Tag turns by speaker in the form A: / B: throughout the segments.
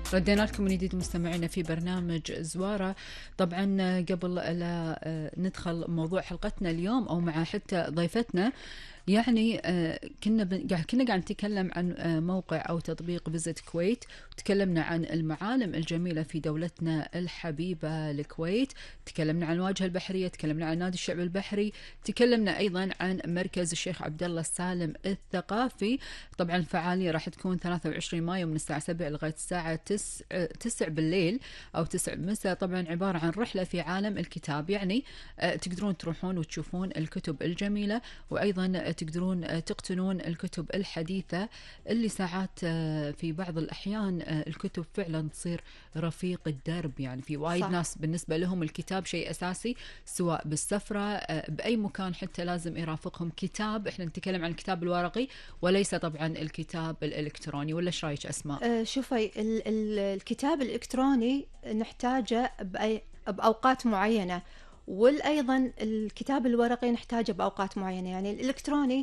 A: ردينا لكم من جديد مستمعينا في برنامج زوارة. طبعا قبل لا ندخل موضوع حلقتنا اليوم أو مع حتى ضيفتنا، يعني كنا قاعد نتكلم عن موقع أو تطبيق فيزيت كويت، وتكلمنا عن المعالم الجميلة في دولتنا الحبيبة الكويت، تكلمنا عن الواجهة البحرية، تكلمنا عن نادي الشعب البحري، تكلمنا أيضا عن مركز الشيخ عبد الله السالم الثقافي. طبعا الفعالية راح تكون 23 مايو من الساعة 7 لغاية الساعة 9 بالليل أو 9 مساء. طبعا عبارة عن رحلة في عالم الكتاب، يعني تقدرون تروحون وتشوفون الكتب الجميلة، وأيضا تقدرون تقتنون الكتب الحديثة اللي ساعات في بعض الأحيان الكتب فعلا تصير رفيق الدرب. يعني في وايد ناس بالنسبة لهم الكتاب شيء أساسي، سواء بالسفرة بأي مكان حتى لازم يرافقهم كتاب. احنا نتكلم عن الكتاب الورقي وليس طبعا الكتاب الإلكتروني، ولا ايش رايك أسماء؟
B: شوفي، الكتاب الإلكتروني نحتاجه بأوقات معينة، والأيضا الكتاب الورقي نحتاجه بأوقات معينة. يعني الإلكتروني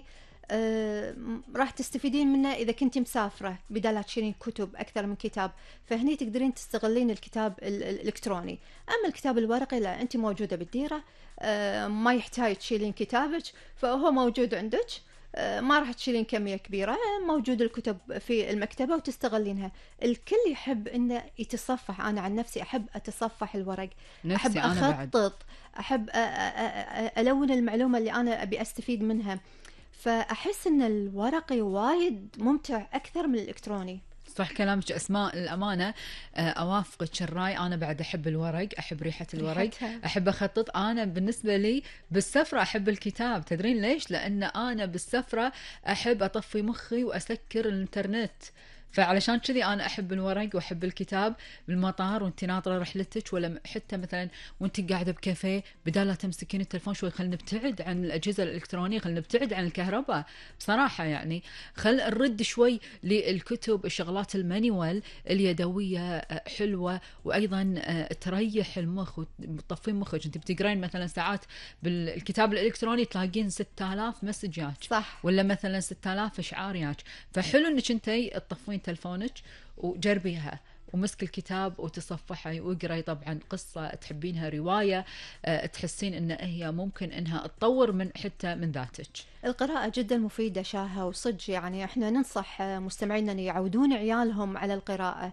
B: راح تستفيدين منه إذا كنت مسافرة، بدل لا تشيلين كتب أكثر من كتاب، فهني تقدرين تستغلين الكتاب الإلكتروني. أما الكتاب الورقي لا، أنت موجودة بالديرة، ما يحتاج تشيلين كتابك، فهو موجود عندك، ما راح تشيلين كمية كبيرة، موجود الكتب في المكتبة وتستغلينها. الكل يحب إنه يتصفح. أنا عن نفسي أحب أتصفح الورق، أحب أخطط، أحب ألون المعلومة اللي أنا أبي أستفيد منها، فأحس إن الورقي وايد ممتع أكثر من الإلكتروني.
A: صح كلامك أسماء، الأمانة أوافقك الرأي. أنا بعد أحب الورق، أحب ريحة الورق، أحب أخطط. أنا بالنسبة لي بالسفرة أحب الكتاب، تدرين ليش؟ لأن أنا بالسفرة أحب أطفي مخي وأسكر الإنترنت، فعلشان كذي أنا أحب الورق وأحب الكتاب. بالمطار وانت ناطرة رحلتك، ولا حتى مثلا وانت قاعدة بكافيه، بدال لا تمسكين التلفون شوي، خلينا نبتعد عن الأجهزة الإلكترونية، خلينا نبتعد عن الكهرباء بصراحة. يعني خل نرد شوي للكتب، الشغلات المانيوال اليدوية حلوة، وأيضا تريح المخ وتطفين مخك. انت بتقرين مثلا ساعات بالكتاب الإلكتروني تلاقين 6000 مسج ياك،
B: صح،
A: ولا مثلا 6000 إشعار ياك، فحلو انك انتي تطفين تلفونك وجربيها ومسك الكتاب وتصفحي واقرأي. طبعا قصة تحبينها، رواية تحسين ان هي ممكن انها تطور من حتى من ذاتك.
B: القراءة جدا مفيدة شاهة وصدق. يعني احنا ننصح مستمعينا ان يعودون عيالهم على القراءة.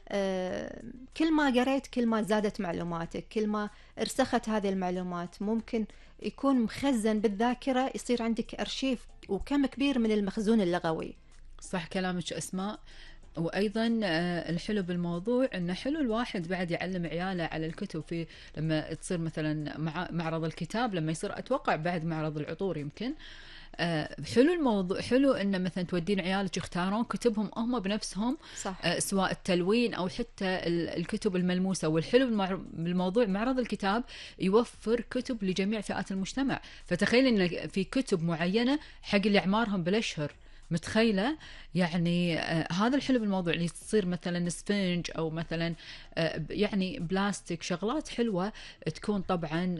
B: كل ما قريت كل ما زادت معلوماتك، كل ما ارسخت هذه المعلومات، ممكن يكون مخزن بالذاكرة، يصير عندك أرشيف وكم كبير من المخزون اللغوي.
A: صح كلامك أسماء. وأيضا الحلو بالموضوع أنه حلو الواحد بعد يعلم عياله على الكتب، في لما تصير مثلا معرض الكتاب، لما يصير أتوقع بعد معرض العطور يمكن. حلو الموضوع، حلو ان مثلا تودين عيالك يختارون كتبهم هم بنفسهم.
B: صح.
A: سواء التلوين او حتى الكتب الملموسه. والحلو بالموضوع معرض الكتاب يوفر كتب لجميع فئات المجتمع، فتخيل ان في كتب معينه حق اللي اعمارهم بالاشهر، متخيله؟ يعني هذا الحلو بالموضوع، اللي تصير مثلا سفنج او مثلا يعني بلاستيك، شغلات حلوه تكون طبعا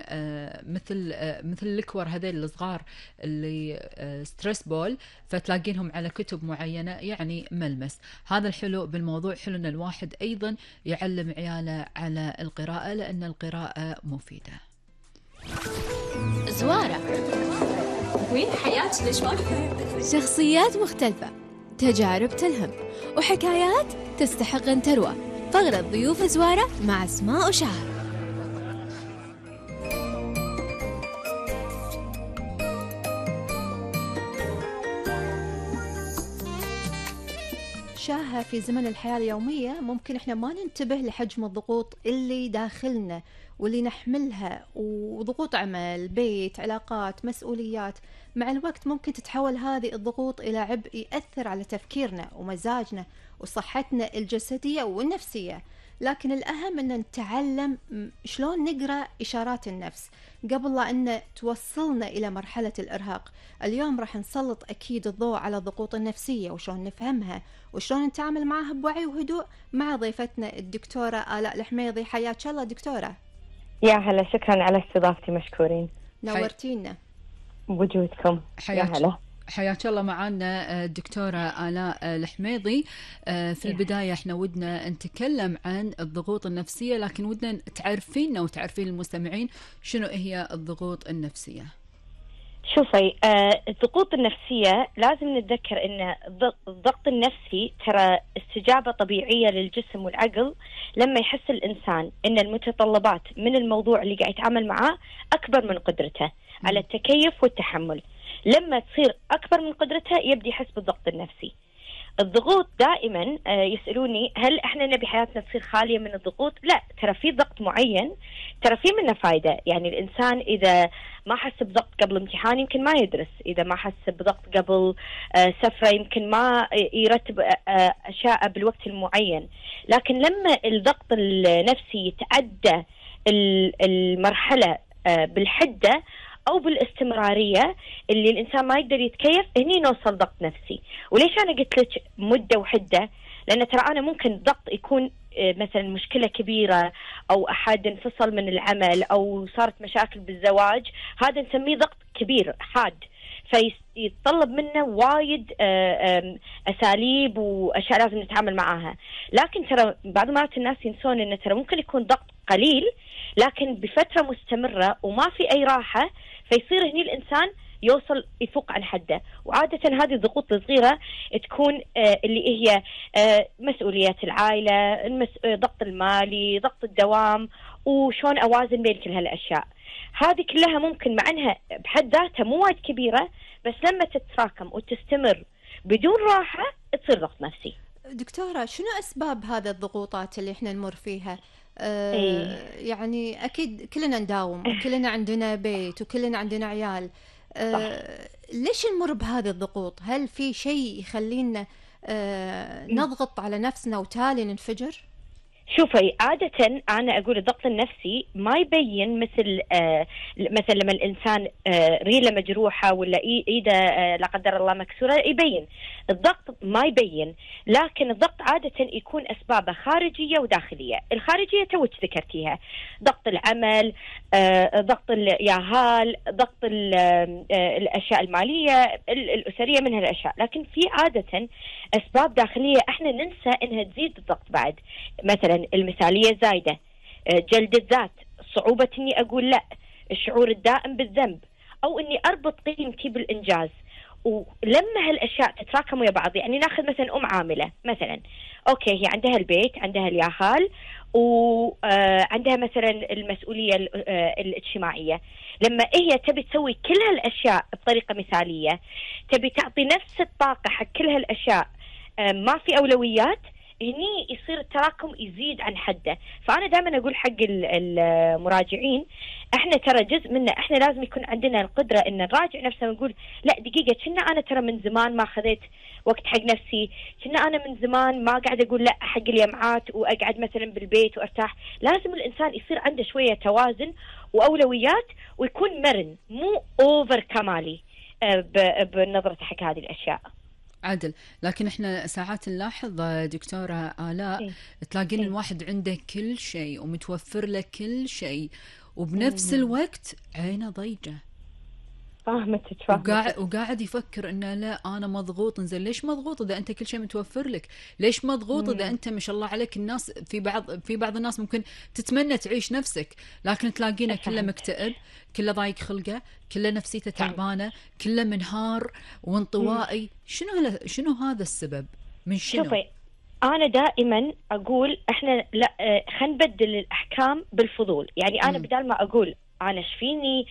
A: مثل الكور هذيل الصغار اللي ستريس بول، فتلاقينهم على كتب معينه، يعني ملمس. هذا الحلو بالموضوع. حلو ان الواحد ايضا يعلم عياله على القراءه، لان القراءه مفيده.
C: زوارة وين حياة الأجواء، شخصيات مختلفة، تجارب تلهم، وحكايات تستحق أن تروى. فقرة ضيوف زوارة مع أسماء وشهر.
B: شاهة، في زمن الحياة اليومية ممكن احنا ما ننتبه لحجم الضغوط اللي داخلنا واللي نحملها، وضغوط عمل، بيت، علاقات، مسؤوليات. مع الوقت ممكن تتحول هذه الضغوط إلى عبء يأثر على تفكيرنا ومزاجنا وصحتنا الجسدية والنفسية. لكن الأهم أن نتعلم شلون نقرأ إشارات النفس قبل لا أن توصلنا إلى مرحلة الإرهاق. اليوم راح نسلط أكيد الضوء على الضغوط النفسية وشلون نفهمها وشلون نتعامل معها بوعي وهدوء مع ضيفتنا الدكتورة آلاء الحميضي. حياك الله دكتورة.
D: يا هلا، شكرا على استضافتي، مشكورين.
B: نورتينا
D: بوجودكم. يا هلا.
A: حياك الله معنا الدكتورة آلاء الحميضي. في البداية احنا ودنا نتكلم عن الضغوط النفسية، لكن ودنا تعرفيننا وتعرفين المستمعين شنو هي الضغوط النفسية.
D: شوفي، الضغوط النفسية لازم نتذكر ان الضغط النفسي ترى استجابة طبيعية للجسم والعقل لما يحس الإنسان ان المتطلبات من الموضوع اللي قاعد يتعامل معاه أكبر من قدرته على التكيف والتحمل. لما تصير أكبر من قدرته يبدي يحس بالضغط النفسي. الضغوط دائما يسألوني هل احنا نبي حياتنا تصير خالية من الضغوط؟ لا، ترى في ضغط معين ترى في منه فايدة. يعني الإنسان إذا ما حس بضغط قبل امتحان يمكن ما يدرس، إذا ما حس بضغط قبل سفرة يمكن ما يرتب أشياء بالوقت المعين. لكن لما الضغط النفسي يتعدى المرحلة بالحدة أو بالاستمرارية اللي الإنسان ما يقدر يتكيف، هني نوصل ضغط نفسي. وليش أنا قلت لك مدة وحدة؟ لأن ترى أنا ممكن ضغط يكون مثلا مشكلة كبيرة أو أحد انفصل من العمل أو صارت مشاكل بالزواج، هذا نسميه ضغط كبير حاد، فيتطلب منا وايد أساليب وأشياء لازم نتعامل معاها. لكن ترى بعض المرات الناس ينسون إنه ترى ممكن يكون ضغط قليل لكن بفترة مستمرة وما في أي راحة، فيصير هني الإنسان يوصل يفوق عن حده. وعادة هذه الضغوط الصغيرة تكون اللي هي مسؤوليات العائلة، ضغط المالي، ضغط الدوام، وشون أوازن بين كل هالأشياء. هذه كلها ممكن مع أنها بحد ذاتها مو وايد كبيرة، بس لما تتراكم وتستمر بدون راحة تصير ضغط نفسي.
B: دكتورة، شنو أسباب هذا الضغوطات اللي إحنا نمر فيها؟ يعني أكيد كلنا نداوم وكلنا عندنا بيت وكلنا عندنا عيال. ليش نمر بهذه الضغوط؟ هل في شيء يخلينا نضغط على نفسنا وتالي ننفجر؟
D: شوفي، عادة أنا أقول الضغط النفسي ما يبين مثل لما الإنسان ريله مجروحة ولا إيده لا قدر الله مكسورة يبين. الضغط ما يبين، لكن الضغط عادة يكون أسبابه خارجية وداخلية. الخارجية توك ذكرتيها، ضغط العمل، ضغط الياهال، ضغط الأشياء المالية الأسرية من هالأشياء. لكن في عادة أسباب داخلية إحنا ننسى إنها تزيد الضغط بعد، مثلا المثالية الزايدة، جلد الذات، صعوبة إني أقول لا، الشعور الدائم بالذنب، أو إني أربط قيمتي بالإنجاز. ولما هالأشياء تتراكم ويا بعض، يعني ناخذ مثلا أم عاملة مثلا، أوكي هي عندها البيت، عندها الياهال، وعندها مثلا المسؤولية الاجتماعية. لما هي تبي تسوي كل هالأشياء بطريقة مثالية، تبي تعطي نفس الطاقة حق كل هالأشياء، ما في أولويات، هني يصير التراكم يزيد عن حده. فأنا دائما أقول حق المراجعين، احنا ترى جزء منا احنا لازم يكون عندنا القدرة ان نراجع نفسنا ونقول لا دقيقة، كنا انا ترى من زمان ما خذيت وقت حق نفسي، كنا انا من زمان ما قاعد اقول لا حق الجامعات واقعد مثلا بالبيت وارتاح. لازم الانسان يصير عنده شوية توازن واولويات ويكون مرن، مو اوفر كمالي بنظرة حق هذه الاشياء.
A: عدل. لكن احنا ساعات نلاحظ دكتورة آلاء تلاقين الواحد عنده كل شيء ومتوفر له كل شيء، وبنفس الوقت عينه ضيجة. وقاعد يفكر انه لا انا مضغوط. انزين ليش مضغوط اذا انت كل شيء متوفر لك؟ ليش مضغوط اذا انت ما شاء الله عليك؟ الناس في بعض الناس ممكن تتمنى تعيش نفسك، لكن تلاقينه كله مكتئب، كله ضايق خلقه، كله نفسيته تعبانه، كله منهار وانطوائي. شنو هذا السبب؟ من شنو؟
D: شوفي، أنا دائما أقول إحنا لا، خلينا نبدل الأحكام بالفضول. يعني أنا بدال ما أقول أنا شفيني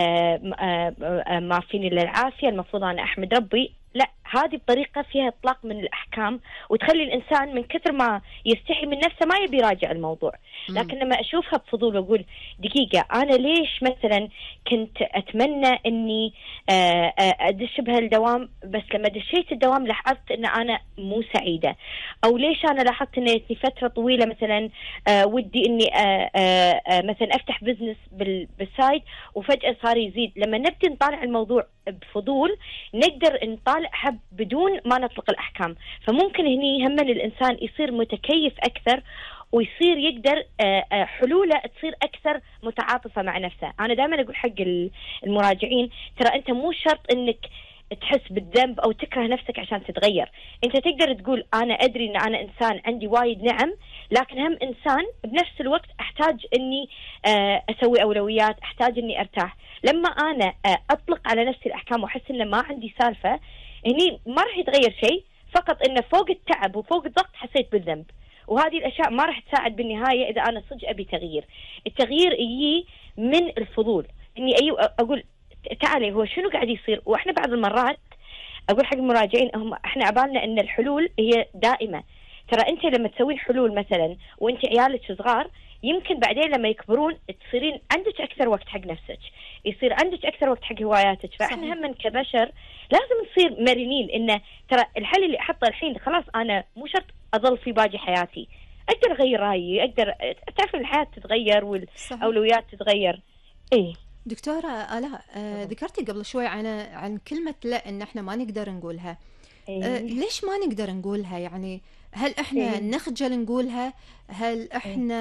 D: ما فيني إلا العافية، المفروض أنا أحمد ربي، لا، هذه بطريقة فيها إطلاق من الأحكام وتخلي الإنسان من كثر ما يستحي من نفسه ما يبي يراجع الموضوع. لكن لما أشوفها بفضول وأقول دقيقة، أنا ليش مثلا كنت أتمنى أني أدش بهالدوام، بس لما دشيت الدوام لاحظت أن أنا مو سعيدة، أو ليش أنا لاحظت أن في فترة طويلة مثلا ودي أني مثلا أفتح بزنس بالسايد وفجأة صار يزيد. لما نبدأ نطالع الموضوع بفضول نقدر نطالعها بدون ما نطلق الأحكام. فممكن هني هم الإنسان يصير متكيف أكثر ويصير يقدر حلوله تصير أكثر متعاطفة مع نفسه. أنا دائما أقول حق المراجعين ترى أنت مو شرط أنك تحس بالذنب أو تكره نفسك عشان تتغير. أنت تقدر تقول أنا أدري أن أنا إنسان عندي وايد نعم، لكن هم إنسان بنفس الوقت أحتاج أني أسوي أولويات، أحتاج أني أرتاح. لما أنا أطلق على نفسي الأحكام وأحس أن ما عندي سالفة، هني ما راح يتغير شيء، فقط أنه فوق التعب وفوق الضغط حسيت بالذنب. وهذه الأشياء ما راح تساعد بالنهاية إذا أنا صدق أبي تغيير. التغيير يجي من الفضول، إني أقول تعالي هو شنو قاعد يصير. وإحنا بعض المرات أقول حق المراجعين إحنا عبالنا إن الحلول هي دائمة. ترى أنت لما تسوين حلول مثلا وأنت عيالك صغار، يمكن بعدين لما يكبرون تصيرين عندك أكثر وقت حق نفسك، يصير عندك أكثر وقت حق هواياتك. فإحنا هم كبشر لازم نصير مرنين، إنه ترى الحل اللي أحطه الحين خلاص أنا مو شرط أظل في باقي حياتي، أقدر أغير رأيي، أقدر تعرف الحياة تتغير والأولويات تتغير. إيه
B: دكتورة آلاء، ذكرتي قبل شوي عن كلمة لا، إن إحنا ما نقدر نقولها. ليش ما نقدر نقولها؟ يعني هل إحنا نخجل نقولها؟ هل إحنا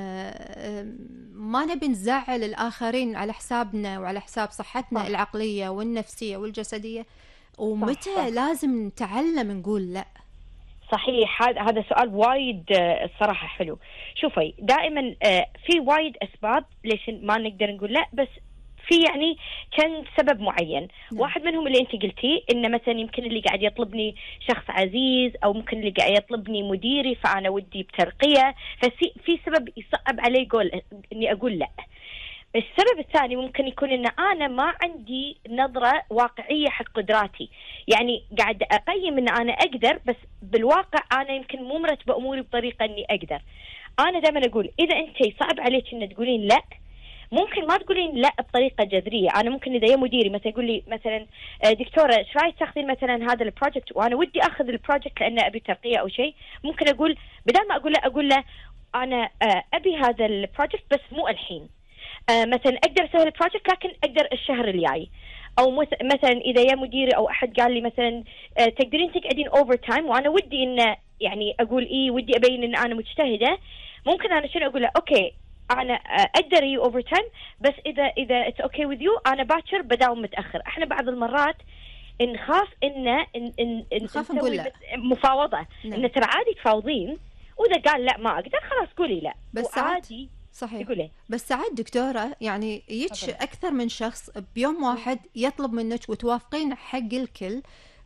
B: ما نبي نزعل الآخرين على حسابنا وعلى حساب صحتنا العقلية والنفسية والجسدية؟ ومتى لازم نتعلم نقول لا؟
D: صحيح، هذا سؤال وايد الصراحة حلو. شوفي دائما في وايد أسباب ليش ما نقدر نقول لا، بس في يعني كان سبب معين. واحد منهم اللي انت قلتيه، ان مثلا يمكن اللي قاعد يطلبني شخص عزيز، او ممكن اللي قاعد يطلبني مديري فانا ودي بترقية، في سبب يصعب علي اني اقول لا. السبب الثاني ممكن يكون ان انا ما عندي نظرة واقعية حق قدراتي، يعني قاعد اقيم ان انا اقدر، بس بالواقع انا يمكن مو مرتبة اموري بطريقة اني اقدر. انا دائما اقول اذا انت صعب عليك ان تقولين لا، ممكن ما تقولين لا بطريقه جذريه. انا ممكن اذا يا مديري مثلا يقول لي مثلا دكتوره ايش رايك تاخذين مثلا هذا البروجكت، وانا ودي اخذ البروجكت لان ابي ترقيه او شيء، ممكن اقول بدل ما اقول له انا ابي هذا البروجكت بس مو الحين، مثلا اقدر اسوي البروجكت لكن اقدر الشهر الجاي. او مثلا اذا يا مديري او احد قال لي مثلا تقدرين تقعدين اوفر تايم، وانا ودي ان يعني اقول ودي ابين ان انا مجتهده، ممكن انا شنو اقول له اوكي انا اقدر يو اوفر تايم، بس اذا اتس اوكي وذ يو انا باكر بداوم متاخر. احنا بعض المرات نخاف
B: نخاف نقول لا،
D: مفاوضه. ان ترى عادي تفاوضين، واذا قال لا ما اقدر خلاص قولي لا،
B: بس عادي. صحيح. بس ساعات دكتورة يعني يجي أكثر من شخص بيوم واحد يطلب منك وتوافقين حق الكل.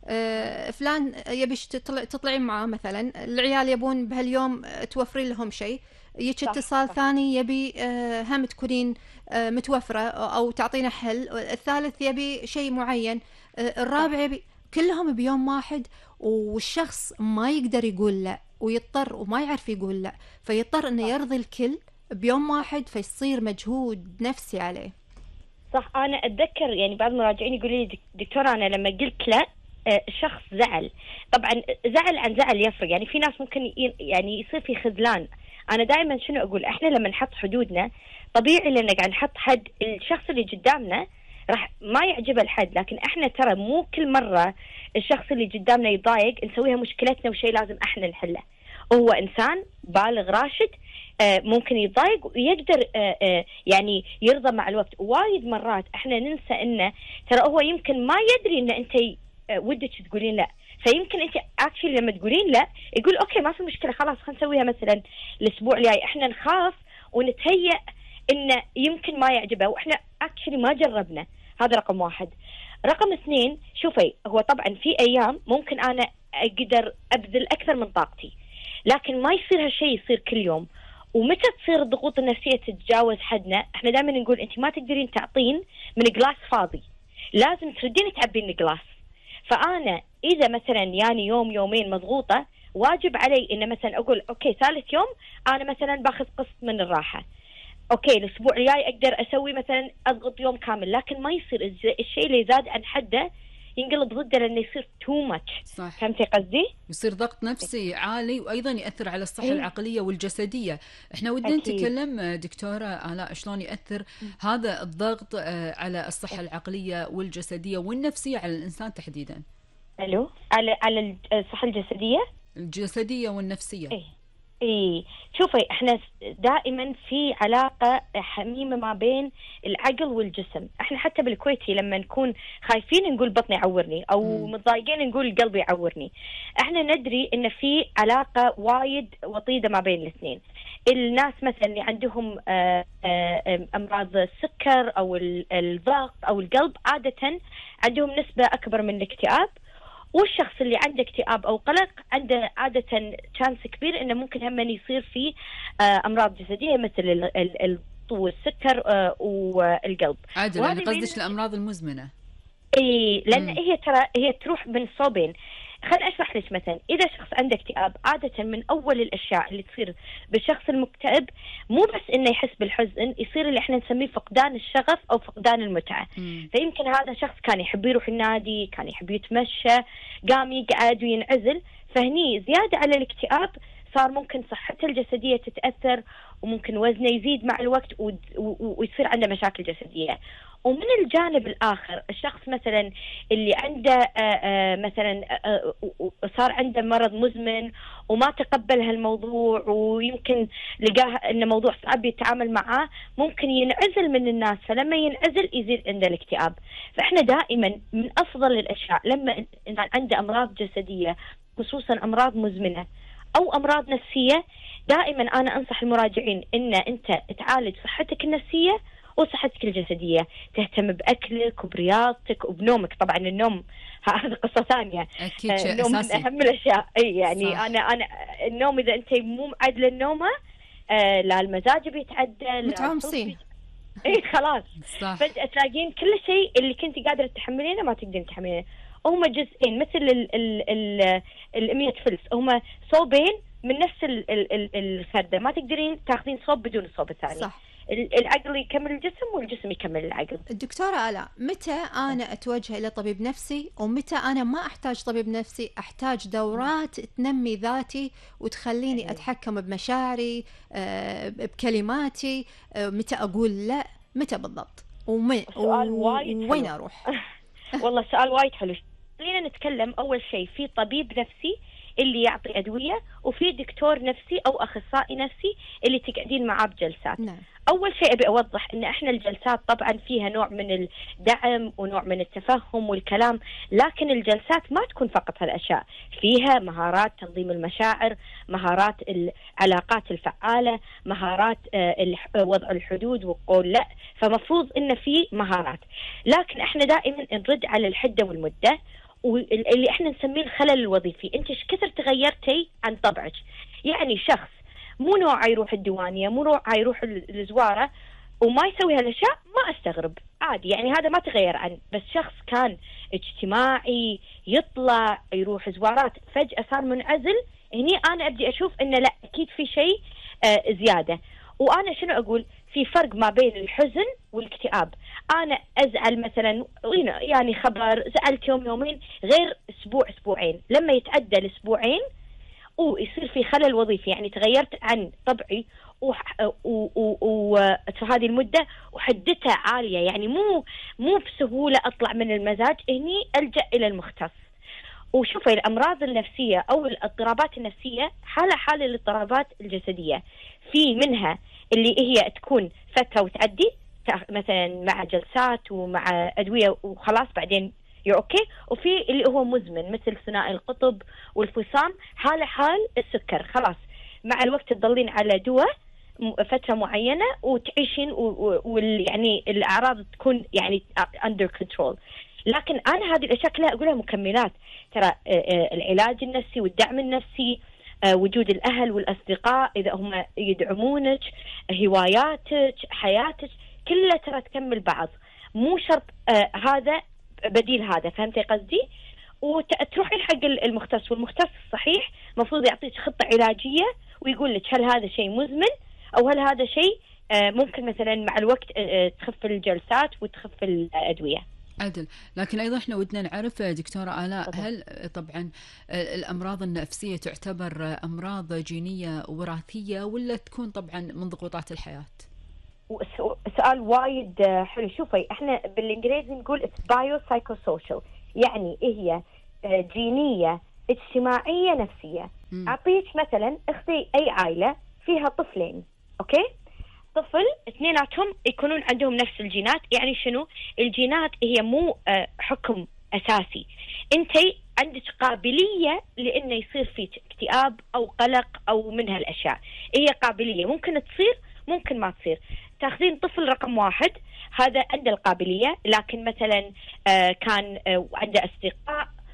B: فلان يبيش تطلعين معاه مثلا، العيال يبون بهاليوم توفرين لهم شيء، يجي اتصال ثاني يبي هم تكونين متوفرة أو تعطينا حل، الثالث يبي شيء معين، الرابع يبي، كلهم بيوم واحد، والشخص ما يقدر يقول لا، ويضطر وما يعرف يقول لا، فيضطر إنه يرضي الكل بيوم واحد، فيصير مجهود نفسي عليه.
D: صح. أنا أتذكر يعني بعض المراجعين يقولوا لي دكتورة أنا لما قلت لا الشخص زعل. طبعا زعل عن زعل يفرق، يعني في ناس ممكن يعني يصير في خذلان. أنا دائما شنو أقول، إحنا لما نحط حدودنا طبيعي لأن قاعد نحط حد، الشخص اللي قدامنا راح ما يعجبه الحد، لكن إحنا ترى مو كل مرة الشخص اللي قدامنا يضايق نسويها مشكلتنا وشيء لازم إحنا نحله. هو إنسان بالغ راشد، ممكن يتضايق ويقدر يعني يرضى مع الوقت. وايد مرات احنا ننسى انه ترى هو يمكن ما يدري ان انت ودك تقولين لا، فيمكن انت اكشلي لما تقولين لا يقول اوكي ما في مشكله خلاص خلينا نسويها مثلا الاسبوع الجاي. احنا نخاف ونتهيأ انه يمكن ما يعجبه، واحنا اكشلي ما جربنا. هذا رقم واحد. رقم اثنين، شوفي هو طبعا في ايام ممكن انا اقدر ابذل اكثر من طاقتي، لكن ما يصير هالشيء يصير كل يوم. ومتى تصير الضغوط النفسية تتجاوز حدنا، احنا دائما نقول انت ما تقدرين تعطين من جلاس فاضي، لازم تردين تعبين الجلاس. فانا اذا مثلا يعني يوم يومين مضغوطة، واجب علي ان مثلا اقول اوكي ثالث يوم انا مثلا باخذ قسط من الراحة، اوكي الاسبوع الجاي اقدر اسوي مثلا اضغط يوم كامل، لكن ما يصير الشيء اللي زاد عن حده ينقلب ضده لانه يصير تو ماتش. فهمتي قصدي؟
A: يصير ضغط نفسي عالي، وايضا ياثر على الصحه العقليه والجسديه. احنا ودنا نتكلم دكتوره آلاء شلون ياثر هذا الضغط على الصحه العقليه والجسديه والنفسيه على الانسان تحديدا.
D: الو، على الصحه الجسديه
A: والنفسيه.
D: اي شوفي، احنا دائما في علاقة حميمة ما بين العقل والجسم. احنا حتى بالكويتي لما نكون خايفين نقول بطني يعورني، او متضايقين نقول قلبي يعورني. احنا ندري ان في علاقة وايد وطيدة ما بين الاثنين. الناس مثلا اللي عندهم امراض السكر او الضغط او القلب عادة عندهم نسبة اكبر من الاكتئاب، والشخص اللي عنده اكتئاب أو قلق عنده عادة شانس كبير إنه ممكن هم يصير فيه أمراض جسدية مثل والسكر والقلب.
A: عادل، يعني قصدك الأمراض المزمنة؟
D: إيه، لأن هي ترى هي تروح من صوبين. خليني أشرح لك. مثلا إذا شخص عنده اكتئاب، عادة من أول الأشياء اللي تصير بالشخص المكتئب مو بس إنه يحس بالحزن، يصير اللي إحنا نسميه فقدان الشغف أو فقدان المتعة. فيمكن هذا شخص كان يحب يروح النادي، كان يحب يتمشى، قام يقعد وينعزل. فهني زيادة على الاكتئاب صار ممكن صحته الجسدية تتأثر، وممكن وزنه يزيد مع الوقت ويصير عنده مشاكل جسدية. ومن الجانب الآخر الشخص مثلا اللي عنده مثلا صار عنده مرض مزمن وما تقبل هالموضوع، ويمكن لقاه إنه موضوع صعب يتعامل معاه، ممكن ينعزل من الناس. فلما ينعزل يزيد عنده الاكتئاب. فإحنا دائما من أفضل الأشياء لما عنده أمراض جسدية، خصوصا أمراض مزمنة أو أمراض نفسية، دائما أنا أنصح المراجعين إن أنت تعالج صحتك النفسية وصحتك الجسدية، تهتم بأكلك وبرياضتك وبنومك. طبعا النوم هذا قصة ثانية،
A: أكيد شيء
D: النوم
A: أساسي.
D: من أهم الأشياء. أي يعني
A: صح.
D: أنا النوم إذا أنت مو معدل النومة، لا المزاج بيتعدل،
B: متعمصين.
D: اي خلاص.
A: صح.
D: فجأة تلاقين كل شيء اللي كنت قادرة تحملينه ما تقدرين تحملينه. هما جزئين مثل ال100 فلس، هما صوبين من نفس الخردة، ما تقدرين تاخذين صوب بدون الصوب الثاني.
B: صح.
D: العقل يكمل الجسم والجسم يكمل العقل.
B: الدكتورة آلاء، متى أنا أتوجه إلى طبيب نفسي، ومتى أنا ما أحتاج طبيب نفسي، أحتاج دورات تنمي ذاتي وتخليني أتحكم بمشاعري، بكلماتي، متى أقول لا، متى بالضبط، وين أروح؟
D: والله سؤال وايد حلو. خلينا نتكلم أول شيء في طبيب نفسي اللي يعطي أدوية، وفي دكتور نفسي أو أخصائي نفسي اللي تقعدين معاه بجلسات.
B: نعم.
D: أول شيء أبي أوضح إن إحنا الجلسات طبعا فيها نوع من الدعم ونوع من التفهم والكلام، لكن الجلسات ما تكون فقط هالأشياء، فيها مهارات تنظيم المشاعر، مهارات العلاقات الفعالة، مهارات وضع الحدود وقول لا. فمفروض إن في مهارات، لكن إحنا دائما نرد على الحدة والمدة، واللي إحنا نسميه الخلل الوظيفي. أنت إيش كثر تغيرتي عن طبعك؟ يعني شخص مو نوعه يروح الديوانية، مو نوعه يروح الزوارة وما يسوي هالأشياء، ما أستغرب عادي، يعني هذا ما تغير عنه. بس شخص كان اجتماعي، يطلع يروح زوارات، فجأة صار منعزل، هني أنا أبدي أشوف إنه لا، أكيد في شيء زيادة. وأنا شنو أقول؟ في فرق ما بين الحزن والاكتئاب. أنا أزعل مثلا، يعني خبر زعلت يوم يومين، غير أسبوع أسبوعين. لما يتعدى الأسبوعين ويصير في خلل وظيفي، يعني تغيرت عن طبعي في هذه المدة وحدتها عالية، يعني مو بسهولة أطلع من المزاج، هني ألجأ إلى المختص. وشوفي الأمراض النفسية أو الاضطرابات النفسية حالة الاضطرابات الجسدية، في منها اللي هي تكون فترة وتعدي، مثلا مع جلسات ومع أدوية وخلاص بعدين اوكي. وفي اللي هو مزمن مثل ثنائي القطب والفصام، حال السكر، خلاص مع الوقت تضلين على دواء فترة معينة وتعيشين يعني الأعراض تكون يعني under control. لكن أنا هذه الأشياء كلها أقولها مكملات. ترى العلاج النفسي والدعم النفسي، وجود الأهل والأصدقاء إذا هم يدعمونك، هواياتك، حياتك، كلها ترى تكمل بعض، مو شرط هذا بديل هذا. فهمتي قصدي؟ وتروحين حق المختص، والمختص الصحيح مفروض يعطيك خطة علاجية ويقول لك هل هذا شيء مزمن أو هل هذا شيء ممكن مثلا مع الوقت تخف الجلسات وتخف الأدوية.
A: عدل. لكن أيضا إحنا ودنا نعرف دكتورة آلاء، هل طبعا الأمراض النفسية تعتبر أمراض جينية وراثية ولا تكون طبعا من ضغوطات الحياة؟
D: سؤال وايد حلو. شوفي احنا بالانجليزي نقول بايو سايكوسوشيال، يعني هي جينية اجتماعية نفسية. أعطيك مثلا أختي أي عائلة فيها طفلين، أوكي، طفل اثنيناتهم يكونون عندهم نفس الجينات. يعني شنو الجينات؟ هي مو حكم أساسي، أنتي عندك قابلية لأنه يصير فيك اكتئاب أو قلق أو من هالأشياء. هي قابلية، ممكن تصير ممكن ما تصير. تاخذين طفل رقم 1 هذا عنده القابلية، لكن مثلا كان عنده استيقاء